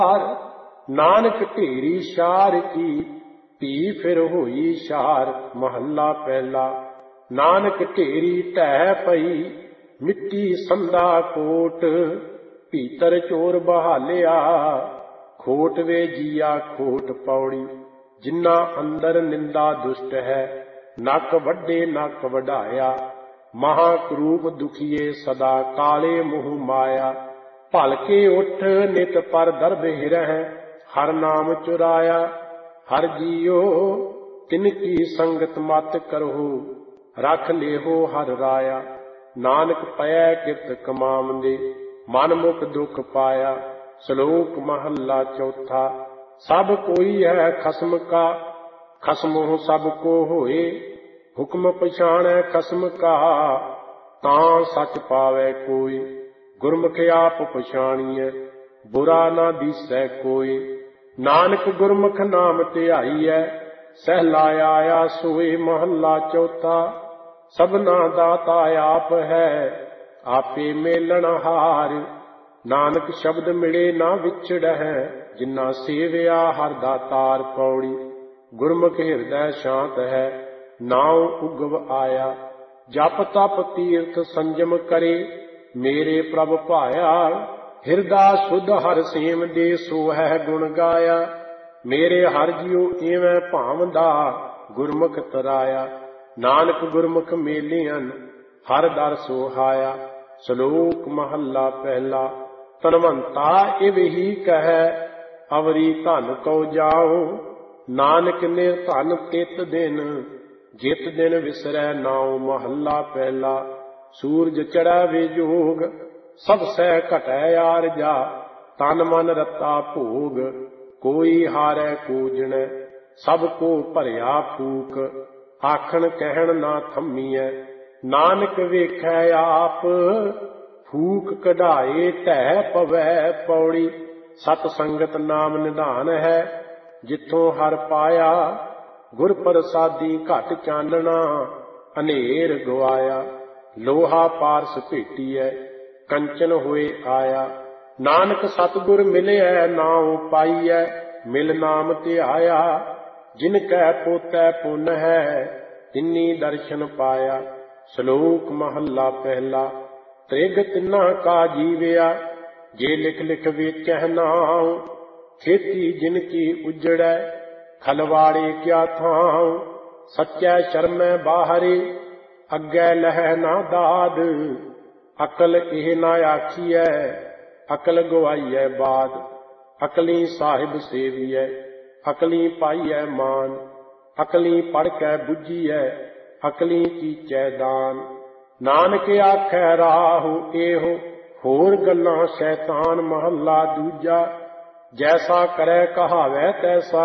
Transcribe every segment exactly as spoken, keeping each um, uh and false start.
नानक ढेरी शार की पी फिर होई शार। महला पहला। नानक ढेरी ढह पई मिट्टी संधा कोट, भीतर चोर बहालिया खोट वे जिया खोट। पौड़ी। जिन्ना अंदर निंदा दुष्ट है, नक वड्डे नक वढाया। महाक्रूप दुखिए सदा काले मुँह माया। भलके उठ नित पर दर्भ हिरह, हर नाम चुराया। हर जियो तिनकी संगत मत करहो, रख लेहो हर राया। नानक पै किरत कमावंदे, मन मुख दुख पाया। श्लोक महला चौथा। सब कोई है खसम का, खसमों सब को होए। हुक्म पछाणै खसम का, तां सच पावै कोई। गुरमुख आप पछाणिए, बुरा ना दिसै कोई। नानक गुरमुख नाम धियाईऐ, सहला आया सोए। महला चौथा। सबना दाता आप है, आपे मेलण हार। नानक शब्द मिले ना विछड़ै, जिन्ना सेविया हर दातार। पौड़ी। गुरमुख हिरदय शांत है, नाउ उगव आया। जप तप तीर्थ संजम करे, मेरे प्रभ भाया। हिरदा शुद्ध हर सेम दे, सो है गुण गाया। मेरे हर जियो एवं भावदा, गुरमुख तराया। नानक गुरमुख मेलियन, हर दर सोहाया। श्लोक महला पहला। धनवंता इव ही कहे, अवरी धन को जाओ। नानक निर्धन तित दिन, जित दिन विसरै नाओ। महला पहला। सूरज चढ़ै विजोग, सब सह घटै आरजा। तन मन रता भोग, कोई हारै कूजणै। सब को भरिया फूक, आखण कहण ना थम्मीਐ। नानक वेखै आप, फूक कढ़ाए ढह पवै। पौड़ी। सत संगत नाम निधान है, जिथों हर पाया। गुर प्रसादी घट चानना, अनेर गवाया। लोहा पारस भेटीਐ, कंचन होए आया। नानक सतगुर मिलिਐ, नाउ पाईਐ। मिल नाम धियाया, जिनकै पोतै पुन है। तिन्नी दर्शन पाया। श्लोक महला पहला। त्रिग तिन्ना का जीविया, जे लिख लिख वेचह नाउ। खेती जिनकी उजड़ै, खलवाड़े क्या थाउ। सच्चै शर्मै बाहरे, अग्गै लहै ना दाद। अकल एह ना आखिए, अकल गवाईऐ बाद। अकली साहिब सेविए, अकली पाईऐ मान। अकली पढ़ कै बुझीऐ, अकली कीचै दान। नानक आखै राहु एहो, होर गल्लां शैतान। महला दूजा। जैसा करै कहावै तैसा,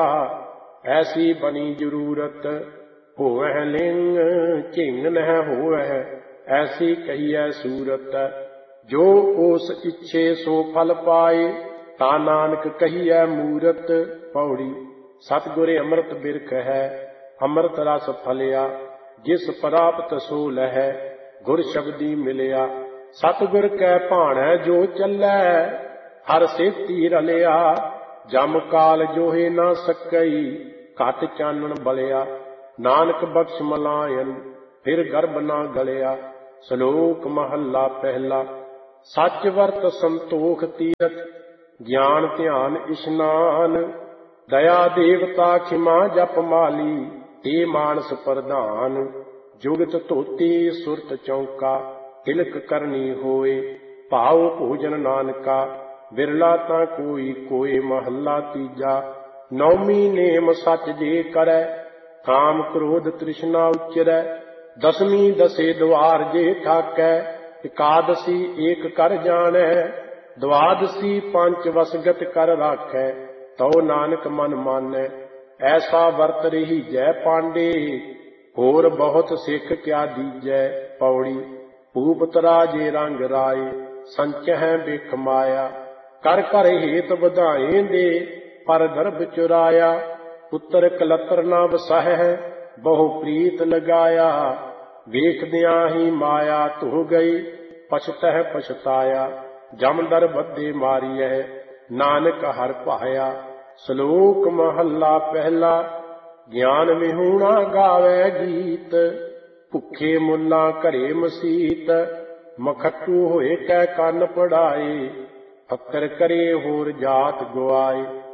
ऐसी बनी जरूरत। होवै लिंग झिंग नह होवै, ऐसी कहिए सूरत। जो ओस इच्छे सो फल पाए, ता नानक कहिए मूरत। पौड़ी। सतगुर अमृत बिरख है, अमृत रस फलिया। जिस प्राप्त सो लहै, गुर शब्दी मिलिया। सतगुर कै भाणै जो चलै, हर सेती रलिया। जम काल जोहे ना सकई, घट चानण बलिया। नानक बख्श मलायन, फिर गर्भ ना गलिया। श्लोक महला पहला। सच वर्त संतोख तीरथ, ज्ञान ध्यान इशनान। दया देवता खिमा जप माली, ते मानस प्रधान। जुगत धोती सुरत चौका, तिलक करनी होए। भाव भोजन नानका, बिरला ता कोई कोई। महला तीजा। नौमी नेम सच जे करै, काम क्रोध तृष्णा उचरै। दसवीं दसे द्वार जे ठाकै, एकादशी एक कर जानै। द्वादशी पंच वसगत कर राखै, तौ नानक मन मानै। ऐसा वर्त रही जय पांडे, होर बहुत सिख क्या दीजै। पौड़ी। भूपतरा जे रंग राय, संचह बिख माया। कर कर हेत ਵਧਾਏ ਦੇ, पर गर्भ चुराया। पुत्र कलतर ना वसह, बहु प्रीत लगाया। ਵੇਖਦਿਆਂ ही माया ਧੁ गई, पछतह पछताया। जमदर बद्धे मारियह, ਨਾਨਕ ਹਰਿ ਭਾਇਆ। ਸ਼ਲੋਕ ਮਹੱਲਾ ਪਹਿਲਾ। ਗਿਆਨ ਵਿਹੂਣਾ ਗਾਵੇ ਗੀਤ, ਭੁੱਖੇ ਮੁੱਲਾ ਘਰੇ ਮਸੀਤ। ਮਖੱਟੂ ਹੋਏ ਕੈ ਕੰਨ ਪੜਾਏ, ਫਕਰ ਕਰੇ ਹੋਰ ਜਾਤ ਗਵਾਏ।